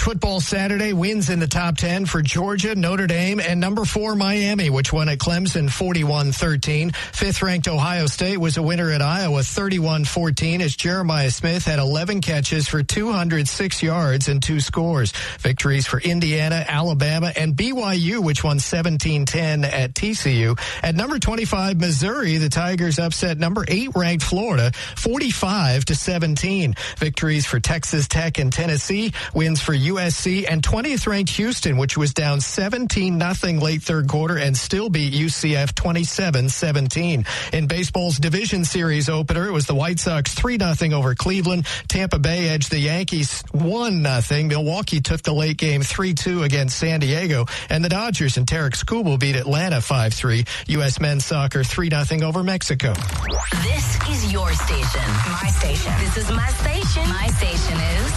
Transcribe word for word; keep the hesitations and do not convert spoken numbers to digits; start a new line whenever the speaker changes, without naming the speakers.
football Saturday, wins in the top ten for Georgia, Notre Dame, and number four Miami, which won at Clemson forty-one thirteen. Fifth-ranked Ohio State was a winner at Iowa thirty-one fourteen as Jeremiah Smith had eleven catches for two hundred six yards and two scores. Victories for Indiana, Alabama, and B Y U, which won seventeen ten at T C U. At number twenty-five, Missouri, the Tigers upset number eight-ranked Florida forty-five to seventeen. Victories for Texas Tech and Tennessee, wins for U S C, and twentieth-ranked Houston, which was down seventeen nothing late third quarter and still beat U C F twenty-seven seventeen. In baseball's division series opener, it was the White Sox three nothing over Cleveland. Tampa Bay edged the Yankees one nothing. Milwaukee took the late game three two against San Diego, and the Dodgers and Tarek Skubal beat Atlanta five three. U S men's soccer three nothing over Mexico.
This is your station. My station. This is my station. My station is